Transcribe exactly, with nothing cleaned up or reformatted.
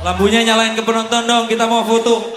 Lampunya nyalain ke penonton dong, kita mau foto.